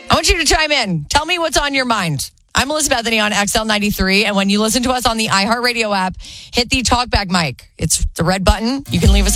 I want you to chime in. Tell me what's on your mind. I'm Melissa Bethany on XL93, and when you listen to us on the iHeartRadio app, hit the talkback mic. It's the red button. You can leave us